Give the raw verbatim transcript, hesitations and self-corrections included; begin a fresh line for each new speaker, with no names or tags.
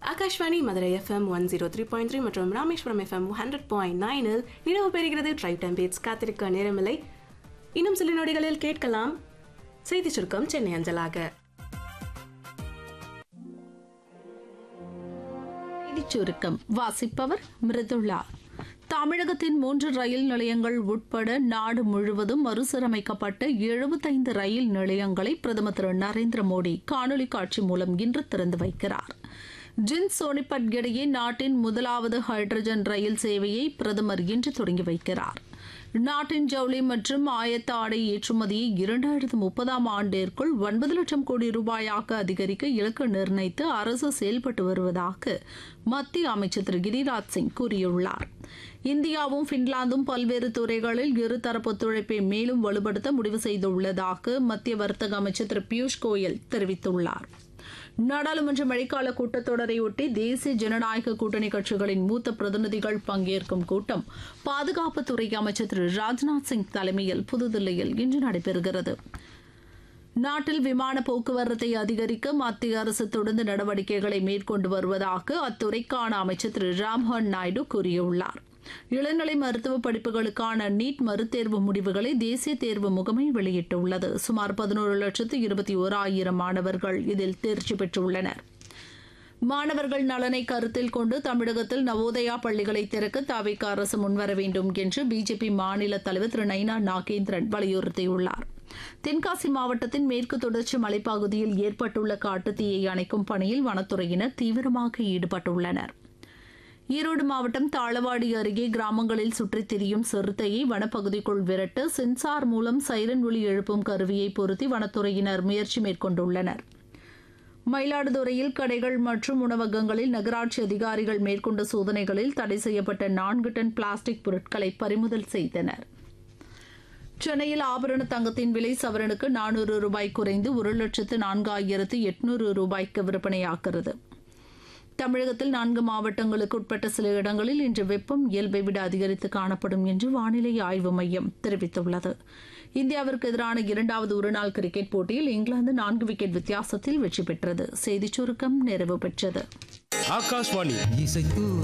Akashvani Madurai FM one zero three point three மற்றும் Rameswaram FM hundred point நைனில் நினைவு பெறுகிறது ட்ரைவ் டைம் பேட்ஸ். காத்திருக்க நேரமில்லை. இன்னும் சில நொடிகளில் கேட்கலாம் செய்தி சுருக்கம் சென்னை அஞ்சலாக.
செய்திச் சுருக்கம் வாசிப்பவர் மிருதுளா. தமிழகத்தின் மூன்று ரயில் நிலையங்கள் உட்பட நாடு முழுவதும் மறுசீரமைக்கப்பட்ட எழுபத்தைந்து ரயில் நிலையங்களை பிரதமர் திரு நரேந்திர மோடி காணொலி காட்சி மூலம் இன்று திறந்து வைக்கிறார். ஜின் சோனிபட் இடையே நாட்டின் முதலாவது ஹைட்ரஜன் ரயில் சேவையை பிரதமர் இன்று தொடங்கி வைக்கிறார். நாட்டின் ஜவுளி மற்றும் ஆயத்த ஆடை ஏற்றுமதியை இரண்டாயிரத்து முப்பதாம் ஆண்டிற்குள் ஒன்பது லட்சம் கோடி ரூபாயாக அதிகரிக்க இலக்கு நிர்ணயித்து அரசு செயல்பட்டு வருவதாக மத்திய அமைச்சர் திரு கிரிராஜ் சிங் கூறியுள்ளார். இந்தியாவும் பின்லாந்தும் பல்வேறு துறைகளில் இருதரப்பு ஒத்துழைப்பை மேலும் வலுப்படுத்த முடிவு செய்துள்ளதாக மத்திய வர்த்தக அமைச்சர் திரு பியூஷ் கோயல் தெரிவித்துள்ளார். நாடாளுமன்ற மழைக்கால கூட்டத்தொடரையொட்டி தேசிய ஜனநாயக கூட்டணி கட்சிகளின் மூத்த பிரதிநிதிகள் பங்கேற்கும் கூட்டம் பாதுகாப்புத்துறை அமைச்சர் திரு ராஜ்நாத் சிங் தலைமையில் புதுதில்லியில் இன்று நடைபெறுகிறது. நாட்டில் விமான போக்குவரத்தை அதிகரிக்க மத்திய அரசு தொடர்ந்து நடவடிக்கைகளை மேற்கொண்டு வருவதாக அத்துறைக்கான அமைச்சர் திரு ராம்மோகன் நாயுடு கூறியுள்ளார். இளநிலை மருத்துவ படிப்புகளுக்கான நீட் மறுதேர்வு முடிவுகளை தேசிய தேர்வு முகமை வெளியிட்டுள்ளது. சுமார் பதினோரு லட்சத்து இருபத்தி ஓராயிரம் மாணவர்கள் இதில் தேர்ச்சி பெற்றுள்ளனர். மாணவர்கள் நலனை கருத்தில் கொண்டு தமிழகத்தில் நவோதயா பள்ளிகளை திறக்க தவிக அரசு முன்வர வேண்டும் என்று பிஜேபி மாநில தலைவர் திரு நைனா நாகேந்திரன் வலியுறுத்தியுள்ளார். தென்காசி மாவட்டத்தின் மேற்கு தொடர்ச்சி மலைப்பகுதியில் ஏற்பட்டுள்ள காட்டுத்தீயை அணைக்கும் பணியில் வனத்துறையினர் தீவிரமாக ஈடுபட்டுள்ளனர். ஈரோடு மாவட்டம் தாளவாடி அருகே கிராமங்களில் சுற்றித் திரியும் சிறுத்தையை வனப்பகுதிக்குள் விரட்ட சென்சார் மூலம் சைரன் ஒலி எழுப்பும் கருவியை பொருத்தி வனத்துறையினர் முயற்சி மேற்கொண்டுள்ளனர். மயிலாடுதுறையில் கடைகள் மற்றும் உணவகங்களில் நகராட்சி அதிகாரிகள் மேற்கொண்ட சோதனைகளில் தடை செய்யப்பட்ட நான்கு டன் பிளாஸ்டிக் பொருட்களை பறிமுதல் செய்தனர். சென்னையில் ஆபரண தங்கத்தின் விலை சவரனுக்கு நானூறு ரூபாய் குறைந்து ஒரு லட்சத்து நான்காயிரத்து எட்நூறு ரூபாய்க்கு விற்பனையாகிறது. தமிழகத்தில் நான்கு மாவட்டங்களுக்கு உட்பட்ட சில இடங்களில் இன்று வெப்பம் இயல்பை விட அதிகரித்து காணப்படும் என்று வானிலை ஆய்வு மையம் தெரிவித்துள்ளது. இந்தியாவிற்கு எதிரான இரண்டாவது ஒருநாள் கிரிக்கெட் போட்டியில் இங்கிலாந்து நான்கு விக்கெட் வித்தியாசத்தில் வெற்றி பெற்றது. செய்திச் சுருக்கம் நிறைவு பெற்றது.
ஆகாஷ்வாணி